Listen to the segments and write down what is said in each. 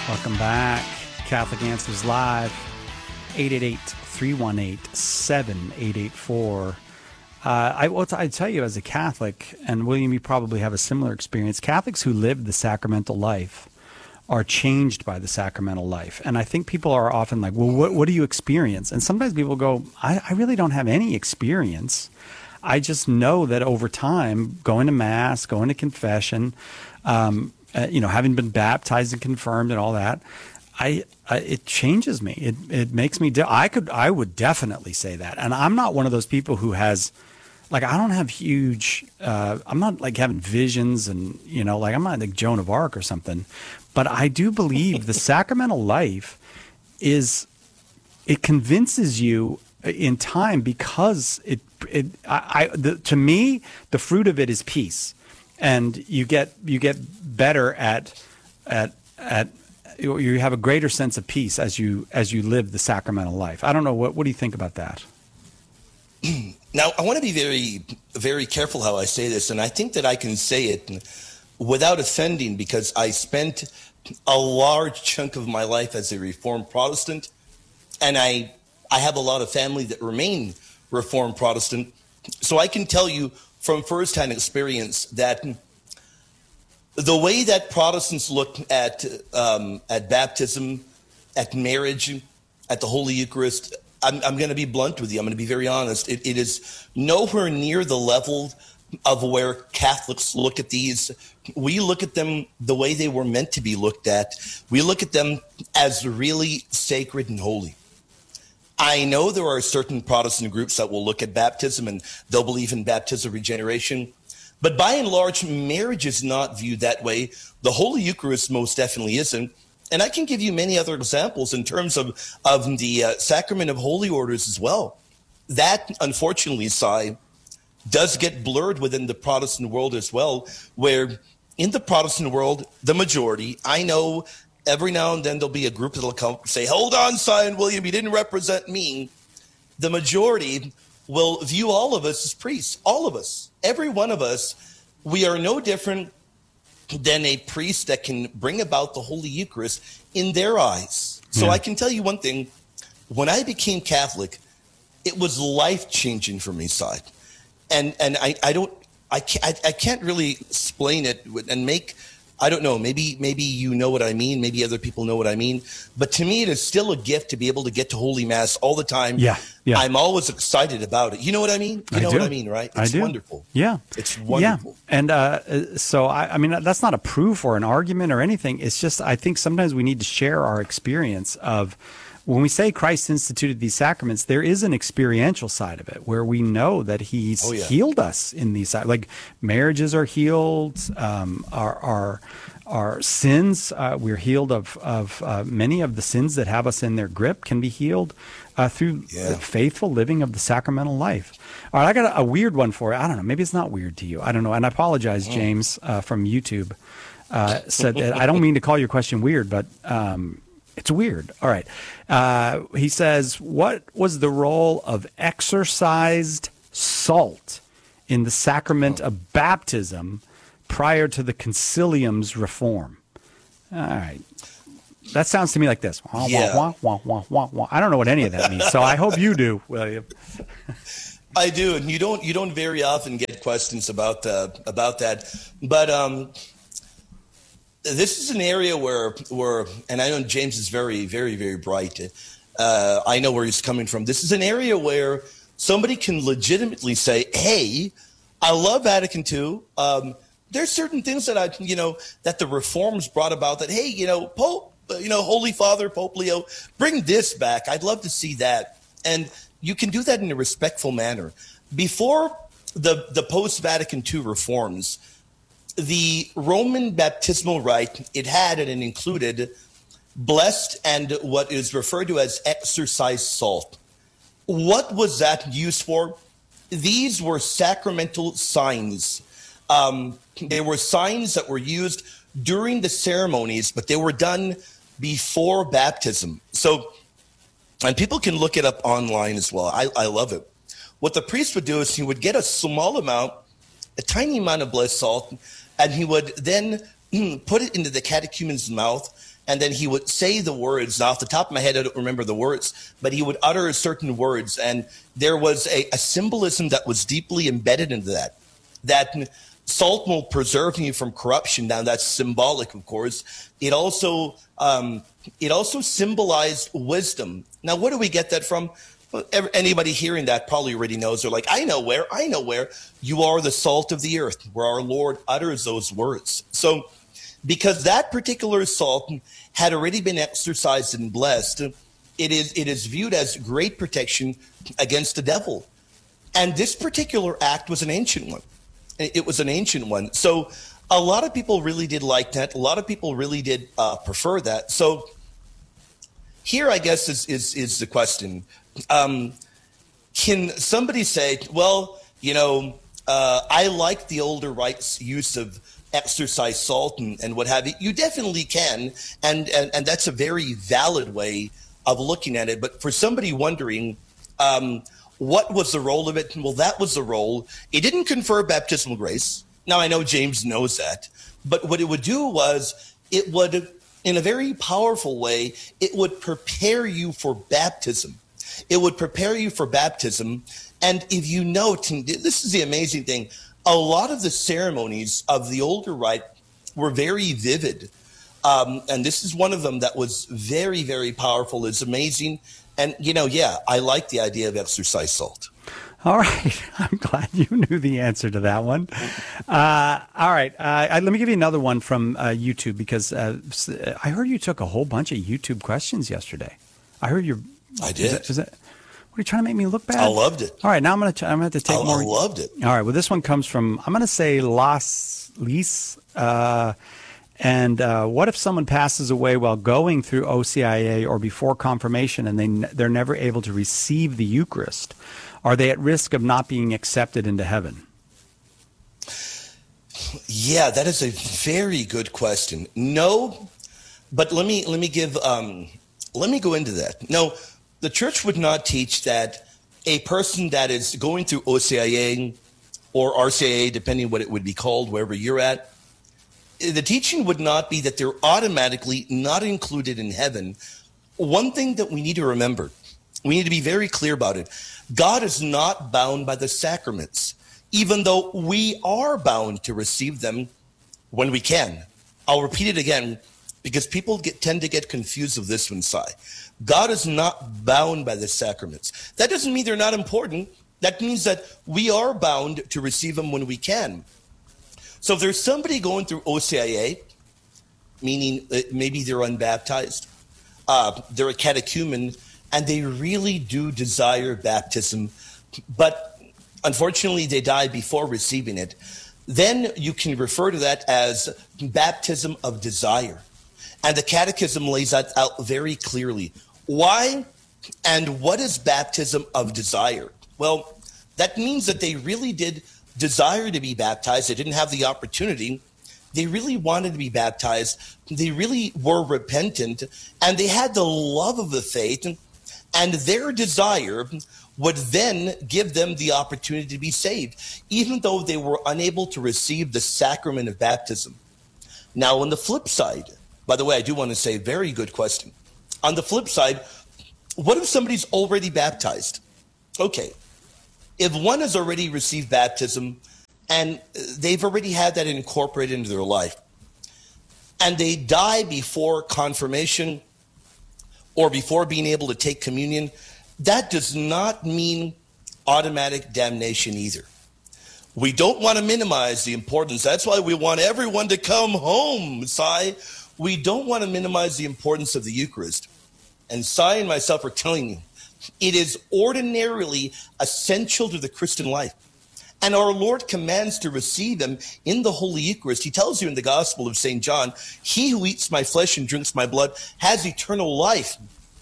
Welcome back. Catholic Answers Live, 888-318-7884. I tell you, as a Catholic, and William, you probably have a similar experience, Catholics who live the sacramental life are changed by the sacramental life. And I think people are often like, well, what do you experience? And sometimes people go, I really don't have any experience. I just know that over time, going to Mass, going to confession, having been baptized and confirmed and all that, it changes me. It makes me. I would definitely say that. And I'm not one of those people who has, like, I don't have huge. I'm not like having visions and I'm not like Joan of Arc or something. But I do believe the sacramental life it convinces you in time, because to me, the fruit of it is peace, and you get better at you have a greater sense of peace as you live the sacramental life. I don't know, what do you think about that? Now, I want to be very, very careful how I say this, and I think that I can say it without offending, because I spent a large chunk of my life as a Reformed Protestant, and I have a lot of family that remain Reformed Protestant. So I can tell you from firsthand experience that the way that Protestants look at baptism, at marriage, at the Holy Eucharist, I'm going to be blunt with you. I'm going to be very honest. It is nowhere near the level of where Catholics look at these. We look at them the way they were meant to be looked at. We look at them as really sacred and holy. I know there are certain Protestant groups that will look at baptism and they'll believe in baptism regeneration. But by and large, marriage is not viewed that way. The Holy Eucharist most definitely isn't. And I can give you many other examples in terms of the sacrament of holy orders as well. That, unfortunately, Si, does get blurred within the Protestant world as well, where in the Protestant world, the majority, I know every now and then there'll be a group that'll come say, hold on, Si and William, you didn't represent me. The majority will view all of us as priests, all of us, every one of us. We are no different than a priest that can bring about the Holy Eucharist in their eyes. So I can tell you one thing. When I became Catholic, it was life-changing for me, Si. And I can't really explain it and make, I don't know, maybe you know what I mean, maybe other people know what I mean, but to me it is still a gift to be able to get to Holy Mass all the time. Yeah. I'm always excited about it. You know what I mean? You know what I mean, right? It's wonderful. Yeah. It's wonderful. Yeah. And so, I mean, that's not a proof or an argument or anything. It's just, I think sometimes we need to share our experience of, when we say Christ instituted these sacraments, there is an experiential side of it where we know that he's healed us in these, like marriages are healed, our sins, we're healed of many of the sins that have us in their grip can be healed through the faithful living of the sacramental life. All right, I got a weird one for you. I don't know, maybe it's not weird to you. I don't know. And I apologize, James, from YouTube, said that I don't mean to call your question weird, but it's weird. All right. He says, what was the role of exorcised salt in the sacrament of baptism prior to the concilium's reform? All right. That sounds to me like this. Wah, wah, wah, wah, wah, wah. I don't know what any of that means, so I hope you do, William. I do, and you don't very often get questions about that. But this is an area where, and I know James is very, very, very bright. I know where he's coming from. This is an area where somebody can legitimately say, hey, I love Vatican II. There's certain things that that the reforms brought about that, hey, Pope, Holy Father, Pope Leo, bring this back. I'd love to see that. And you can do that in a respectful manner. Before the post-Vatican II reforms, the Roman baptismal rite, it had and it included blessed and what is referred to as exorcised salt. What was that used for? These were sacramental signs. They were signs that were used during the ceremonies, but they were done before baptism. So, and people can look it up online as well. I love it. What the priest would do is he would get a small amount, a tiny amount of blessed salt, and he would then put it into the catechumen's mouth, and then he would say the words. Now, off the top of my head, I don't remember the words, but he would utter certain words, and there was a symbolism that was deeply embedded into that salt will preserve you from corruption. Now, that's symbolic, of course. It also symbolized wisdom. Now, where do we get that from? Well, anybody hearing that probably already knows. They're like, I know where. You are the salt of the earth, where our Lord utters those words. So, because that particular salt had already been exercised and blessed, it is viewed as great protection against the devil. And this particular act was an ancient one. It was an ancient one. So a lot of people really did like that. A lot of people really did prefer that. So here, I guess, is the question. Can somebody say, well, I like the older rite's use of exercise salt and what have you? You definitely can. And that's a very valid way of looking at it. But for somebody wondering, what was the role of it? Well, that was the role. It didn't confer baptismal grace. Now, I know James knows that. But what it would do was it would, in a very powerful way, it would prepare you for baptism. It would prepare you for baptism. And if you note, and this is the amazing thing, a lot of the ceremonies of the older rite were very vivid. And this is one of them that was very, very powerful. It's amazing. And, I like the idea of exercise salt. All right. I'm glad you knew the answer to that one. All right. Let me give you another one from YouTube, because I heard you took a whole bunch of YouTube questions yesterday. I heard you. I did. What are you trying to make me look bad? I loved it. All right. Now I'm going to have to take more. I loved it. All right. Well, this one comes from, I'm going to say Las Lis. And what if someone passes away while going through OCIA or before confirmation, and they're never able to receive the Eucharist? Are they at risk of not being accepted into heaven? Yeah, that is a very good question. No, but let me go into that. No, the church would not teach that a person that is going through OCIA or RCIA, depending what it would be called, wherever you're at, the teaching would not be that they're automatically not included in heaven. One thing that we need to remember, we need to be very clear about it. God is not bound by the sacraments, even though we are bound to receive them when we can. I'll repeat it again, because people tend to get confused with this one, Sai. God is not bound by the sacraments. That doesn't mean they're not important. That means that we are bound to receive them when we can. So if there's somebody going through OCIA, meaning maybe they're unbaptized, they're a catechumen, and they really do desire baptism, but unfortunately they die before receiving it, then you can refer to that as baptism of desire. And the Catechism lays that out very clearly. Why and what is baptism of desire? Well, that means that they really did desire to be baptized. They didn't have the opportunity. They really wanted to be baptized. They really were repentant, and they had the love of the faith, and their desire would then give them the opportunity to be saved, even though they were unable to receive the sacrament of baptism. Now, on the flip side, by the way, I do want to say, very good question. On the flip side, what if somebody's already baptized? Okay. If one has already received baptism and they've already had that incorporated into their life, and they die before confirmation or before being able to take communion, that does not mean automatic damnation either. We don't want to minimize the importance. That's why we want everyone to come home, Sai. We don't want to minimize the importance of the Eucharist. And Sai and myself are telling you, it is ordinarily essential to the Christian life. And our Lord commands to receive them in the Holy Eucharist. He tells you in the Gospel of St. John, he who eats my flesh and drinks my blood has eternal life.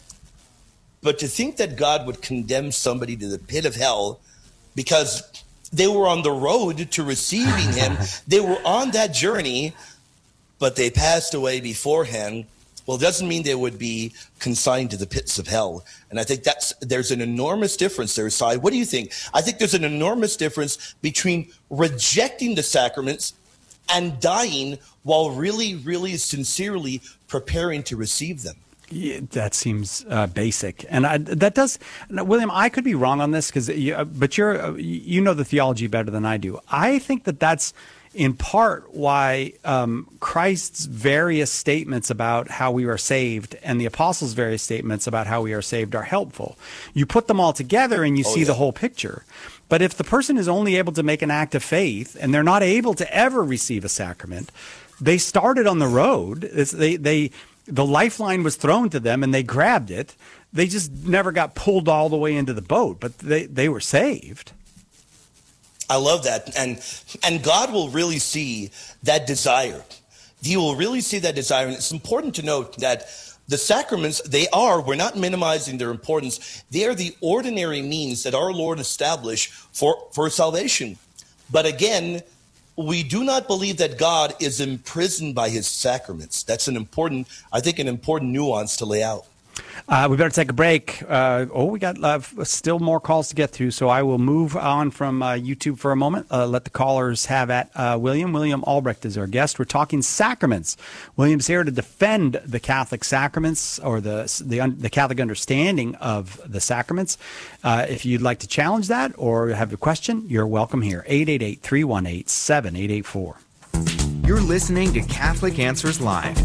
But to think that God would condemn somebody to the pit of hell because they were on the road to receiving him, they were on that journey, but they passed away beforehand, well, it doesn't mean they would be consigned to the pits of hell. And I think there's an enormous difference there, Sai. What do you think? I think there's an enormous difference between rejecting the sacraments and dying while really, really sincerely preparing to receive them. Yeah, that seems basic, and that does. William, I could be wrong on this but you know the theology better than I do. I think that's in part why Christ's various statements about how we are saved and the apostles' various statements about how we are saved are helpful. You put them all together and you see the whole picture. But if the person is only able to make an act of faith and they're not able to ever receive a sacrament, they started on the road. The lifeline was thrown to them and they grabbed it. They just never got pulled all the way into the boat, but they were saved. I love that. And God will really see that desire. He will really see that desire. And it's important to note that the sacraments, we're not minimizing their importance. They are the ordinary means that our Lord established for salvation. But again, we do not believe that God is imprisoned by his sacraments. That's an important nuance to lay out. We better take a break. We got still more calls to get through, so I will move on from YouTube for a moment. Let the callers have at William. William Albrecht is our guest. We're talking sacraments. William's here to defend the Catholic sacraments or the Catholic understanding of the sacraments. If you'd like to challenge that or have a question, you're welcome here. 888-318-7884. You're listening to Catholic Answers Live.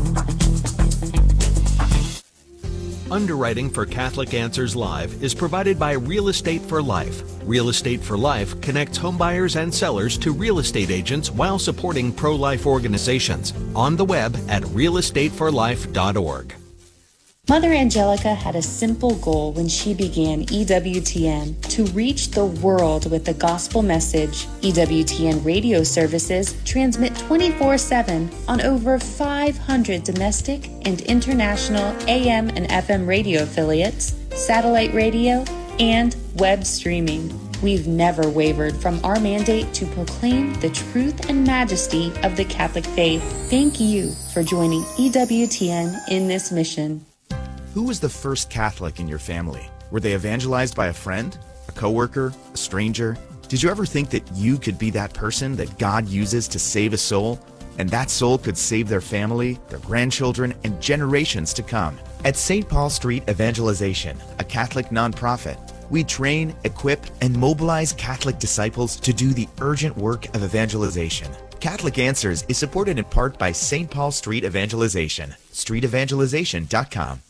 Underwriting for Catholic Answers Live is provided by Real Estate for Life. Real Estate for Life connects homebuyers and sellers to real estate agents while supporting pro-life organizations. On the web at realestateforlife.org. Mother Angelica had a simple goal when she began EWTN: to reach the world with the gospel message. EWTN radio services transmit 24/7 on over 500 domestic and international AM and FM radio affiliates, satellite radio, and web streaming. We've never wavered from our mandate to proclaim the truth and majesty of the Catholic faith. Thank you for joining EWTN in this mission. Who was the first Catholic in your family? Were they evangelized by a friend, a coworker, a stranger? Did you ever think that you could be that person that God uses to save a soul? And that soul could save their family, their grandchildren, and generations to come. At St. Paul Street Evangelization, a Catholic nonprofit, we train, equip, and mobilize Catholic disciples to do the urgent work of evangelization. Catholic Answers is supported in part by St. Paul Street Evangelization, streetevangelization.com.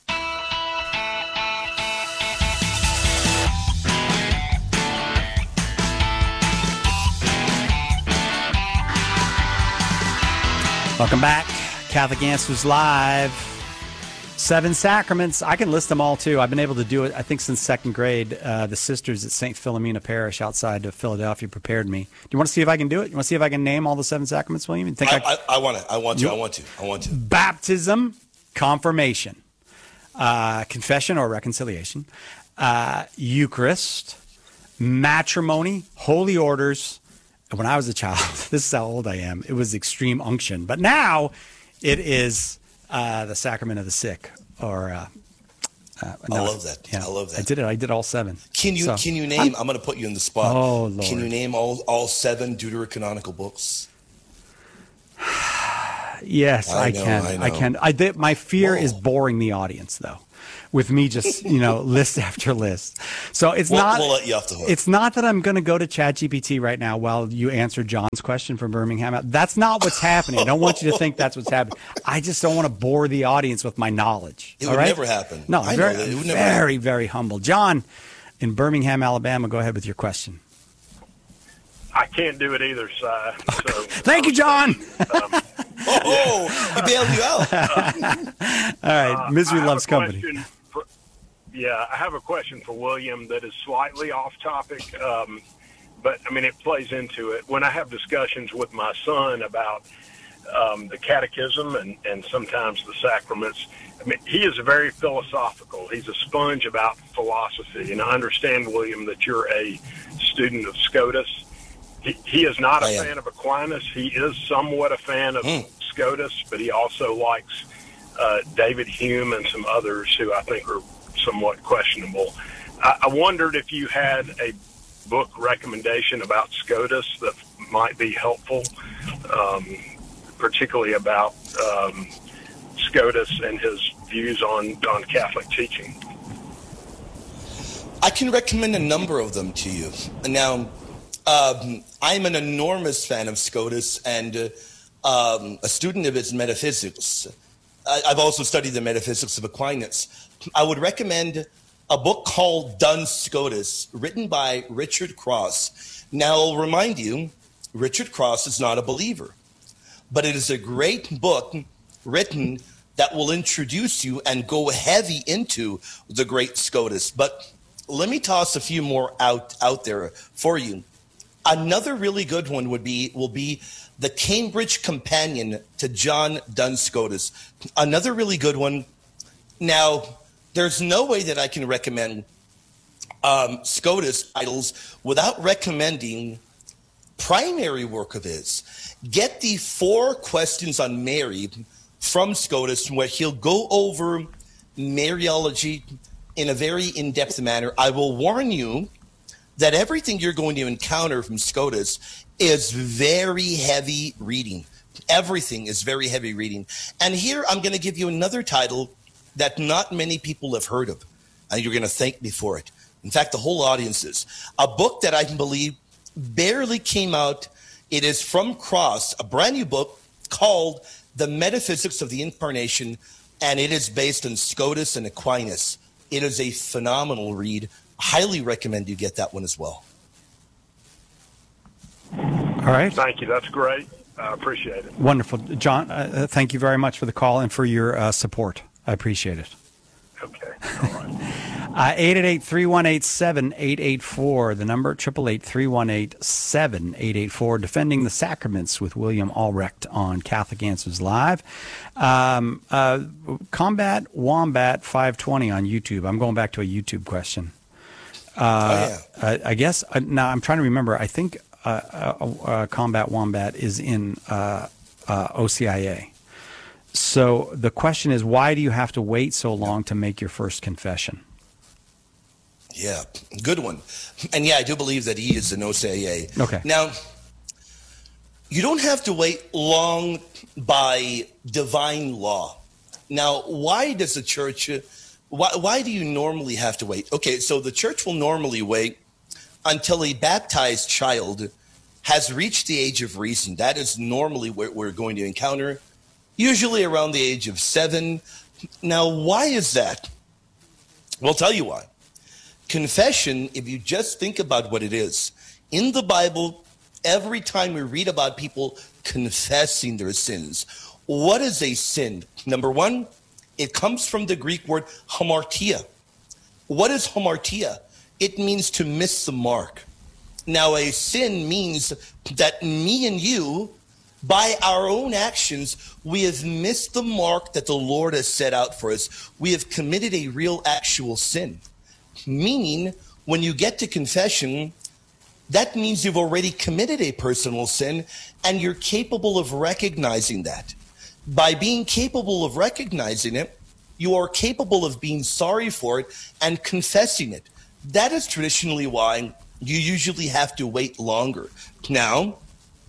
Welcome back. Catholic Answers Live. 7 sacraments. I can list them all, too. I've been able to do it, I think, since second grade. The sisters at St. Philomena Parish outside of Philadelphia prepared me. Do you want to see if I can do it? You want to see if I can name all the 7 sacraments, William? I want to. Baptism, confirmation, confession or reconciliation, Eucharist, matrimony, holy orders. When I was a child, this is how old I am, it was extreme unction. But now it is the sacrament of the sick. I love that. Yeah, I love that. I did it. I did all 7. Can you name, I'm going to put you in the spot. Oh, Lord. Can you name all 7 deuterocanonical books? Yes, I can. I can. My fear is boring the audience, though, with me just, list after list. So we'll let you off the hook. It's not that I'm going to go to ChatGPT right now while you answer John's question from Birmingham. That's not what's happening. I don't want you to think that's what's happening. I just don't want to bore the audience with my knowledge. It would never happen. No, very, very humble. John in Birmingham, Alabama, go ahead with your question. I can't do it either, Si. So, Thank you, John. He bailed you out. All right, misery loves company. I have a question for William that is slightly off topic, but it plays into it. When I have discussions with my son about the catechism and sometimes the sacraments, he is very philosophical. He's a sponge about philosophy, and I understand, William, that you're a student of Scotus. He is not a fan of Aquinas. He is somewhat a fan of Scotus, but he also likes David Hume and some others who I think are somewhat questionable. I wondered if you had a book recommendation about Scotus that might be helpful. particularly about SCOTUS and his views on Catholic teaching? I can recommend a number of them to you. Now, I'm an enormous fan of SCOTUS and a student of his metaphysics. I've also studied the metaphysics of Aquinas. I would recommend a book called Duns Scotus, written by Richard Cross. Now, I'll remind you, Richard Cross is not a believer, but it is a great book written that will introduce you and go heavy into the great SCOTUS. But let me toss a few more out there for you. Another really good one will be the Cambridge Companion to John Duns Scotus. Another really good one. Now, there's no way that I can recommend SCOTUS titles without recommending primary work of his. Get the 4 questions on Mary from SCOTUS, where he'll go over Mariology in a very in-depth manner. I will warn you that everything you're going to encounter from SCOTUS is very heavy reading. Everything is very heavy reading. And here I'm going to give you another title that not many people have heard of, and you're going to thank me for it. In fact, the whole audience is. A book that I believe barely came out. It is from Cross, a brand new book called The Metaphysics of the Incarnation, and it is based on SCOTUS and Aquinas. It is a phenomenal read. Highly recommend you get that one as well. All right. Thank you. That's great. I appreciate it. Wonderful. John, thank you very much for the call and for your support. I appreciate it. Okay. All right. 888-318-7884, the number, 888-318-7884, Defending the Sacraments with William Albrecht on Catholic Answers Live. Combat Wombat 520 on YouTube. I'm going back to a YouTube question. I guess, now I'm trying to remember, I think Combat Wombat is in OCIA. So the question is, why do you have to wait so long to make your first confession? Yeah, good one. And yeah, I do believe that he is an OCIA. Okay. Now, you don't have to wait long by divine law. Now, why does the church, why do you normally have to wait? Okay, so the church will normally wait until a baptized child has reached the age of reason. That is normally what we're going to encounter, usually around the age of 7. Now, why is that? Well, I'll tell you why. Confession, if you just think about what it is, in the Bible, every time we read about people confessing their sins, what is a sin? Number one, it comes from the Greek word hamartia. What is hamartia? It means to miss the mark. Now, a sin means that me and you, by our own actions, we have missed the mark that the Lord has set out for us. We have committed a real actual sin. Meaning, when you get to confession, that means you've already committed a personal sin and you're capable of recognizing that. By being capable of recognizing it, you are capable of being sorry for it and confessing it. That is traditionally why you usually have to wait longer. Now,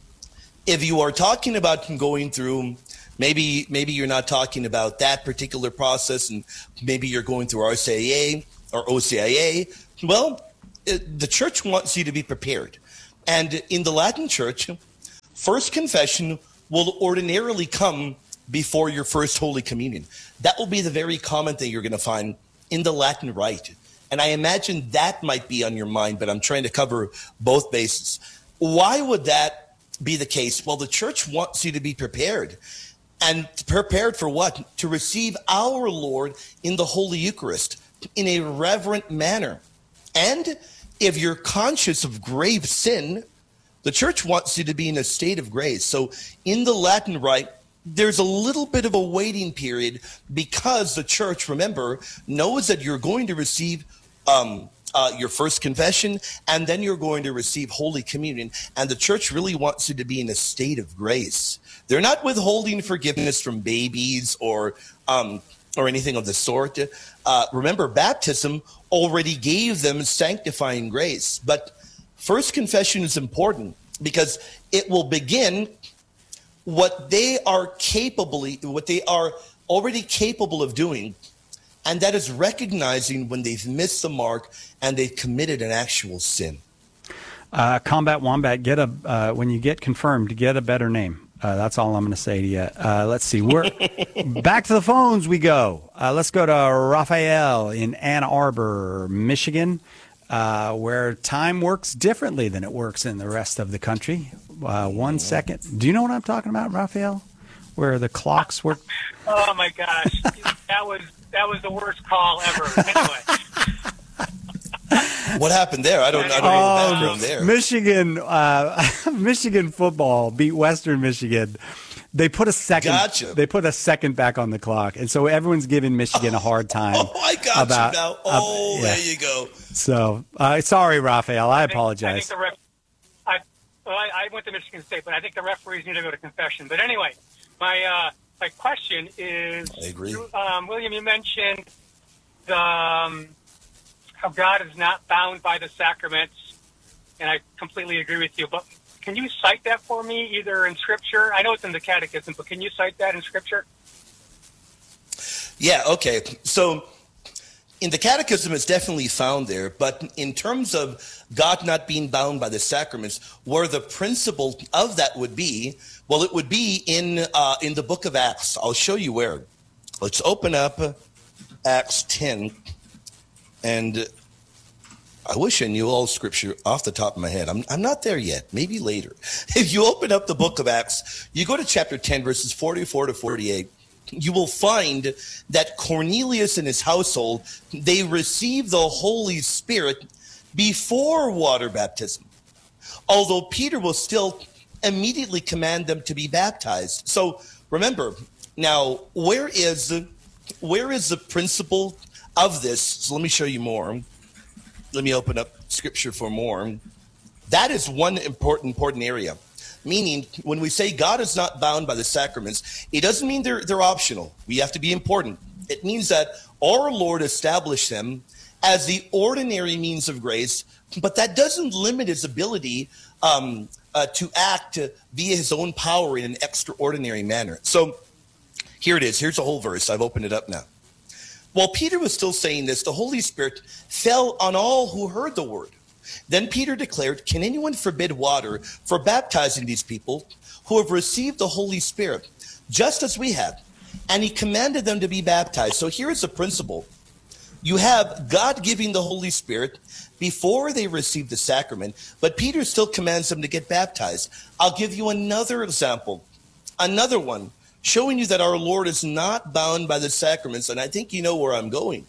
if you are talking about going through, maybe you're not talking about that particular process, and maybe you're going through RCIA or OCIA, well, the church wants you to be prepared. And in the Latin Church, first confession will ordinarily come before your first Holy Communion. That will be the very common thing you're going to find in the Latin Rite. And I imagine that might be on your mind, but I'm trying to cover both bases. Why would that be the case? Well, the church wants you to be prepared. And prepared for what? To receive our Lord in the Holy Eucharist in a reverent manner. And if you're conscious of grave sin, the church wants you to be in a state of grace. So in the Latin Rite, there's a little bit of a waiting period because the church, remember, knows that you're going to receive your first confession, and then you're going to receive Holy Communion. And the church really wants you to be in a state of grace. They're not withholding forgiveness from babies or anything of the sort. Remember, baptism already gave them sanctifying grace. But first confession is important because it will begin what they are already capable of doing, and that is recognizing when they've missed the mark and they've committed an actual sin. Combat Wombat, when you get confirmed, get a better name. That's all I'm going to say to you. Let's see. We're back to the phones we go. Let's go to Raphael in Ann Arbor, Michigan, where time works differently than it works in the rest of the country. 1 second. Do you know what I'm talking about, Raphael? Where the clocks work? Oh my gosh, that was the worst call ever. Anyway. What happened there? I don't know the background there. Michigan football beat Western Michigan. They put a second. Gotcha. They put a second back on the clock, and so everyone's giving Michigan a hard time. Oh, I got you now. Yeah. There you go. So sorry, Raphael. I apologize. I went to Michigan State, but I think the referees need to go to confession. But anyway, my question is, I agree. William, you mentioned how God is not bound by the sacraments, and I completely agree with you. But can you cite that for me, either in Scripture? I know it's in the Catechism, but can you cite that in Scripture? Yeah, okay. So in the Catechism, it's definitely found there. But in terms of God not being bound by the sacraments, where the principle of that would be, well, it would be in the book of Acts. I'll show you where. Let's open up Acts 10. And I wish I knew all Scripture off the top of my head. I'm not there yet. Maybe later. If you open up the book of Acts, you go to chapter 10, verses 44 to 48, you will find that Cornelius and his household, they received the Holy Spirit before water baptism, although Peter will still immediately command them to be baptized. So remember, now, where is the principle of this? So let me show you more. Let me open up Scripture for more. That is one important area. Meaning, when we say God is not bound by the sacraments, it doesn't mean they're optional. We have to be important. It means that our Lord established them as the ordinary means of grace, but that doesn't limit his ability to act via his own power in an extraordinary manner. So here it is. Here's the whole verse. I've opened it up now. While Peter was still saying this, the Holy Spirit fell on all who heard the word. Then Peter declared, "Can anyone forbid water for baptizing these people who have received the Holy Spirit, just as we have?" And he commanded them to be baptized. So here's the principle. You have God giving the Holy Spirit before they receive the sacrament, but Peter still commands them to get baptized. I'll give you another example, another one, showing you that our Lord is not bound by the sacraments. And I think you know where I'm going.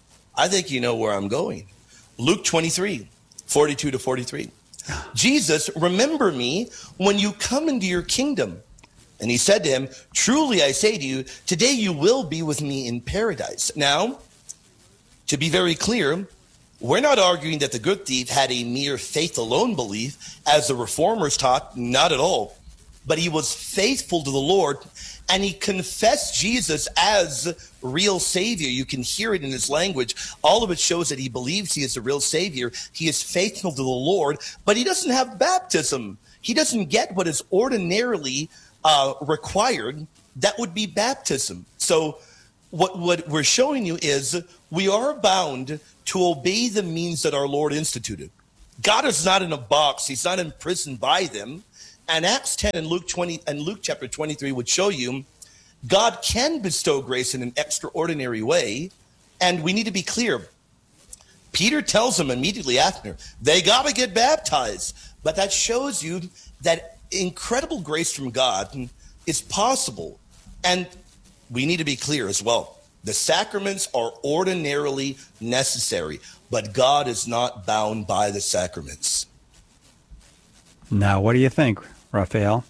Luke 23, 42 to 43. Jesus, remember me when you come into your kingdom. And he said to him, "Truly I say to you, today you will be with me in paradise." Now, to be very clear, we're not arguing that the good thief had a mere faith alone belief, as the reformers taught, not at all. But he was faithful to the Lord, and he confessed Jesus as real Savior. You can hear it in his language. All of it shows that he believes he is the real Savior. He is faithful to the Lord, but he doesn't have baptism. He doesn't get what is ordinarily required. That would be baptism. So what we're showing you is we are bound to obey the means that our Lord instituted. God is not in a box. He's not imprisoned by them. And Acts 10 and Luke 20 and Luke chapter 23 would show you God can bestow grace in an extraordinary way. And we need to be clear. Peter tells them immediately after, they got to get baptized. But that shows you that incredible grace from God is possible. And we need to be clear as well. The sacraments are ordinarily necessary, but God is not bound by the sacraments. Now, what do you think, Raphael?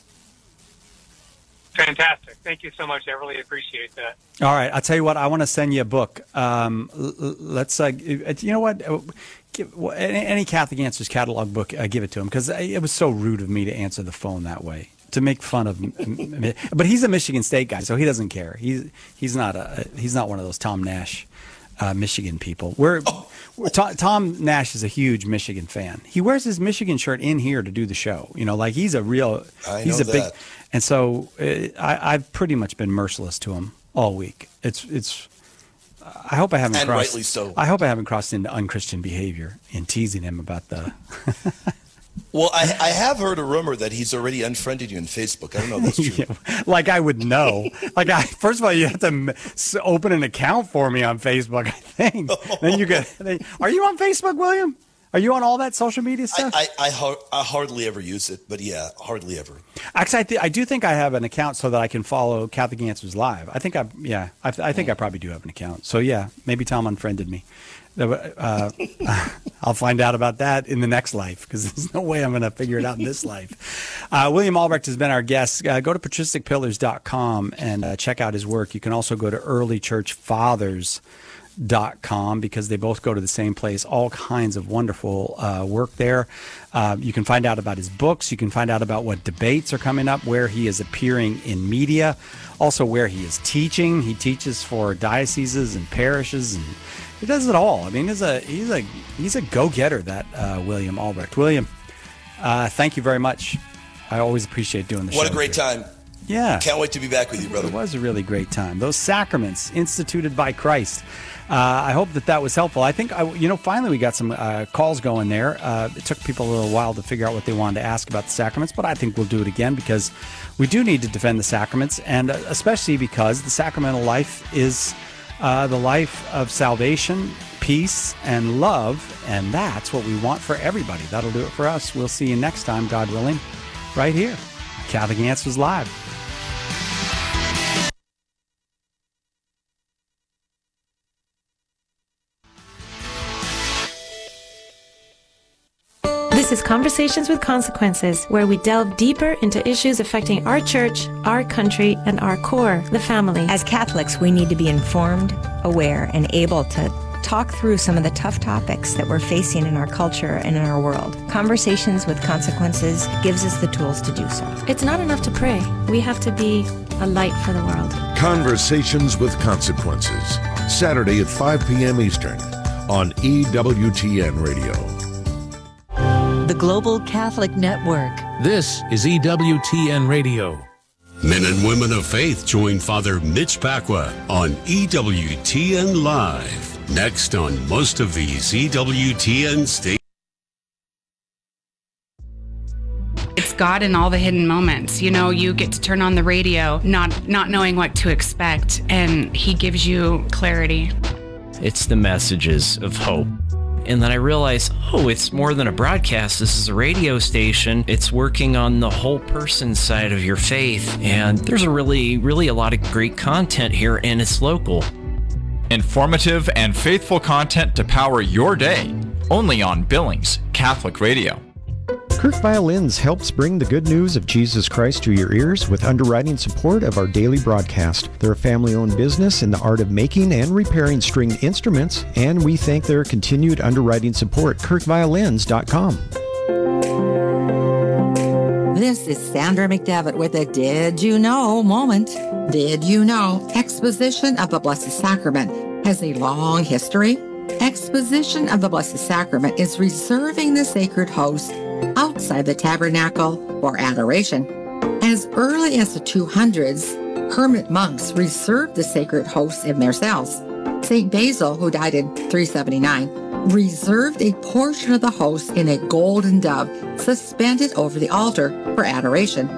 Fantastic. Thank you so much. I really appreciate that. All right. I'll tell you what. I want to send you a book. Let's, you know what? Any Catholic Answers catalog book, give it to him, because it was so rude of me to answer the phone that way, to make fun of him. But he's a Michigan State guy, so he doesn't care. He's not one of those Tom Nash Michigan people. Tom Nash is a huge Michigan fan. He wears his Michigan shirt in here to do the show. Like he's a real, he's a big, and so I've pretty much been merciless to him all week. It's. I hope I haven't and crossed. Rightly so. I hope I haven't crossed into unchristian behavior in teasing him about the. Well, I have heard a rumor that he's already unfriended you on Facebook. I don't know if that's true. Yeah, like I would know. First of all, you have to open an account for me on Facebook, I think. Then you get. Are you on Facebook, William? Are you on all that social media stuff? I hardly ever use it, but yeah, hardly ever. Actually, I do think I have an account so that I can follow Catholic Answers Live. I think I think I probably do have an account. So yeah, maybe Tom unfriended me. I'll find out about that in the next life because there's no way I'm going to figure it out in this life. William Albrecht has been our guest. Go to patristicpillars.com and check out his work. You can also go to earlychurchfathers.com because they both go to the same place. All kinds of wonderful work there. You can find out about his books. You can find out about what debates are coming up, where he is appearing in media, also where he is teaching. He teaches for dioceses and parishes, and he does it all. I mean, he's a go-getter, that William Albrecht. William, thank you very much. I always appreciate doing the show. What a great time. Yeah. Can't wait to be back with you, brother. It was a really great time. Those sacraments instituted by Christ. I hope that was helpful. I think, finally we got some calls going there. It took people a little while to figure out what they wanted to ask about the sacraments, but I think we'll do it again because we do need to defend the sacraments, and especially because the sacramental life is the life of salvation, peace, and love, and that's what we want for everybody. That'll do it for us. We'll see you next time, God willing, right here. Catholic Answers Live. This is Conversations with Consequences, where we delve deeper into issues affecting our church, our country, and our core, the family. As Catholics, we need to be informed, aware, and able to talk through some of the tough topics that we're facing in our culture and in our world. Conversations with Consequences gives us the tools to do so. It's not enough to pray. We have to be a light for the world. Conversations with Consequences, Saturday at 5 p.m. Eastern on EWTN Radio. The Global Catholic Network. This is EWTN Radio. Men and women of faith join Father Mitch Pacwa on EWTN Live. Next on most of these EWTN stations. It's God in all the hidden moments. You get to turn on the radio, not knowing what to expect, and he gives you clarity. It's the messages of hope. And then I realized, it's more than a broadcast. This is a radio station. It's working on the whole person side of your faith. And there's a really a lot of great content here, and it's local. Informative and faithful content to power your day. Only on Billings Catholic Radio. Kirk Violins helps bring the good news of Jesus Christ to your ears with underwriting support of our daily broadcast. They're a family-owned business in the art of making and repairing stringed instruments, and we thank their continued underwriting support. KirkViolins.com. This is Sandra McDevitt with a Did You Know moment. Did you know Exposition of the Blessed Sacrament has a long history? Exposition of the Blessed Sacrament is reserving the sacred host outside the tabernacle for adoration. As early as the 200s, hermit monks reserved the sacred hosts in their cells. St. Basil, who died in 379, reserved a portion of the host in a golden dove suspended over the altar for adoration.